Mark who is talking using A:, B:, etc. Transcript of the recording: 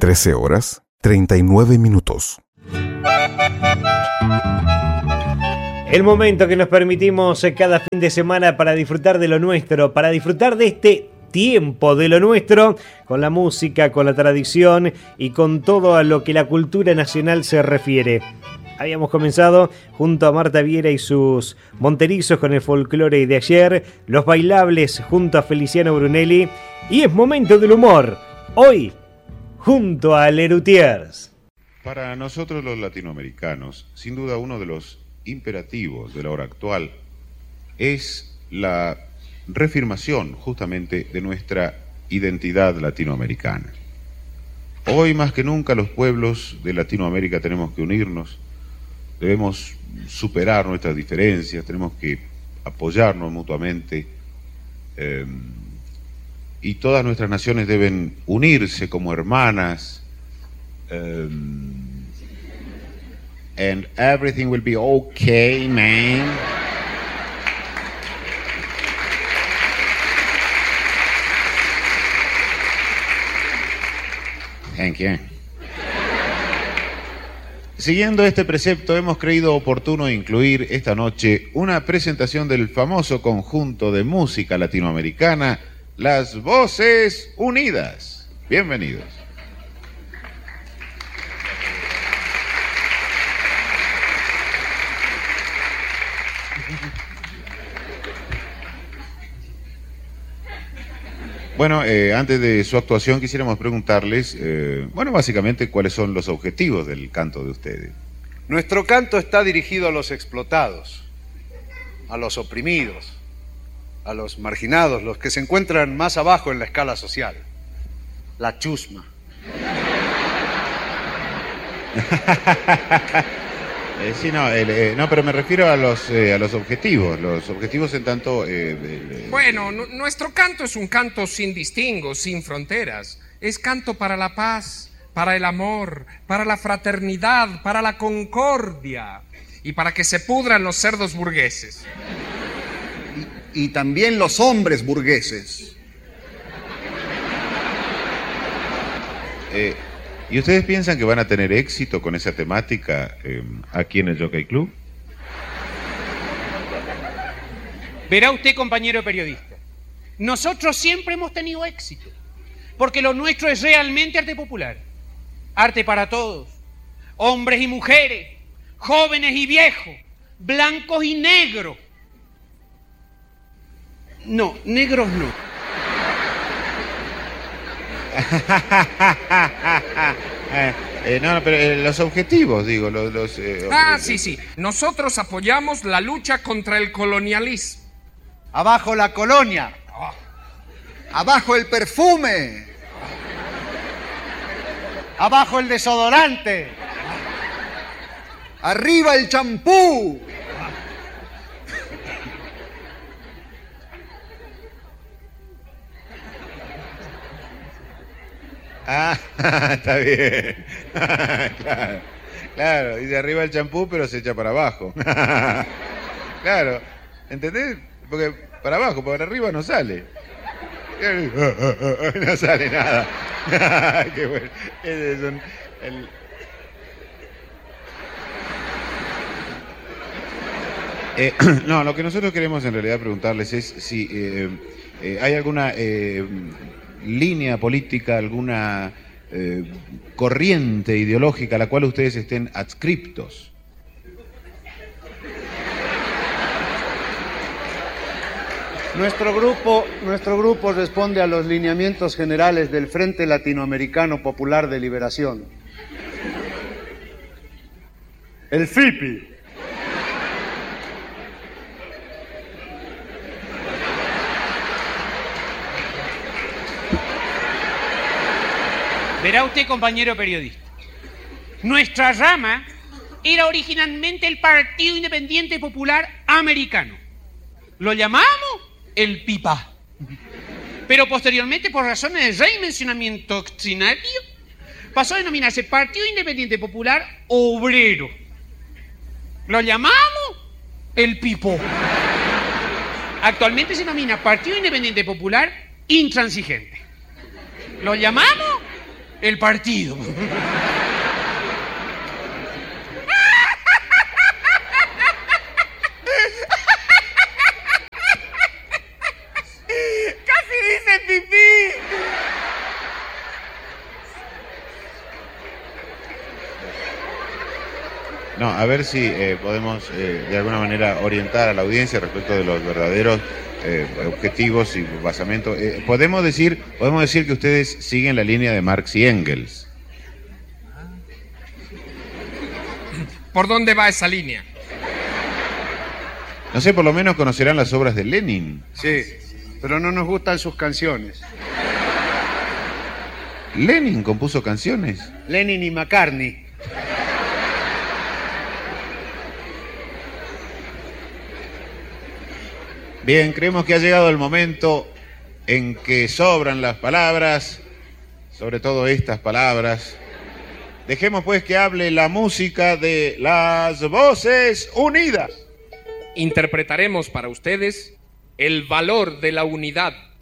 A: 13:39.
B: El momento que nos permitimos cada fin de semana para disfrutar de lo nuestro, para disfrutar de este tiempo de lo nuestro, con la música, con la tradición y con todo a lo que la cultura nacional se refiere. Habíamos comenzado junto a Marta Viera y sus monterizos con el folclore de ayer, los bailables junto a Feliciano Brunelli, y es momento del humor, hoy junto a Lerutiers.
C: Para nosotros los latinoamericanos, sin duda uno de los imperativos de la hora actual es la reafirmación justamente de nuestra identidad latinoamericana. Hoy más que nunca los pueblos de Latinoamérica tenemos que unirnos, debemos superar nuestras diferencias, tenemos que apoyarnos mutuamente y todas nuestras naciones deben unirse como hermanas. And everything will be okay, man. Thank you. Siguiendo este precepto, hemos creído oportuno incluir esta noche una presentación del famoso conjunto de música latinoamericana, Las Voces Unidas. Bienvenidos. Bueno, antes de su actuación quisiéramos preguntarles, básicamente cuáles son los objetivos del canto de ustedes.
D: Nuestro canto está dirigido a los explotados, a los oprimidos, a los marginados, los que se encuentran más abajo en la escala social. La chusma.
C: Sí, no, pero me refiero a los objetivos. Los objetivos en tanto...
E: Bueno, nuestro canto es un canto sin distingos, sin fronteras. Es canto para la paz, para el amor, para la fraternidad, para la concordia y para que se pudran los cerdos burgueses.
F: Y también los hombres burgueses.
C: ¿Y ustedes piensan que van a tener éxito con esa temática aquí en el Jockey Club?
G: Verá usted, compañero periodista, nosotros siempre hemos tenido éxito, porque lo nuestro es realmente arte popular, arte para todos, hombres y mujeres, jóvenes y viejos, blancos y negros. No, negros no.
C: Pero los objetivos, digo,
E: sí. Nosotros apoyamos la lucha contra el colonialismo.
F: Abajo la colonia. Abajo el perfume.
H: Abajo el desodorante.
F: Arriba el champú.
C: Está bien. Claro, dice arriba el champú, pero se echa para abajo. Claro, ¿entendés? Porque para abajo, para arriba no sale. No sale nada. Qué bueno. Ese es lo que nosotros queremos en realidad preguntarles es si hay alguna línea política, alguna corriente ideológica a la cual ustedes estén adscriptos.
H: Nuestro grupo responde a los lineamientos generales del Frente Latinoamericano Popular de Liberación. El FIPI.
G: Verá usted, compañero periodista, nuestra rama era originalmente el Partido Independiente Popular Americano. Lo llamamos el PIPA. Pero posteriormente, por razones de redimensionamiento doctrinario, pasó a denominarse Partido Independiente Popular Obrero. Lo llamamos el PIPO. Actualmente se denomina Partido Independiente Popular Intransigente. Lo llamamos el partido.
E: ¡Casi dice pipí!
C: No, a ver si podemos de alguna manera orientar a la audiencia respecto de los verdaderos objetivos y basamento. Podemos decir que ustedes siguen la línea de Marx y Engels.
E: ¿Por dónde va esa línea?
C: No sé, por lo menos conocerán las obras de Lenin.
H: Sí, pero no nos gustan sus canciones.
C: Lenin compuso canciones.
H: Lenin y McCartney.
C: Bien, creemos que ha llegado el momento en que sobran las palabras, sobre todo estas palabras. Dejemos pues que hable la música de las Voces Unidas.
E: Interpretaremos para ustedes el valor de la unidad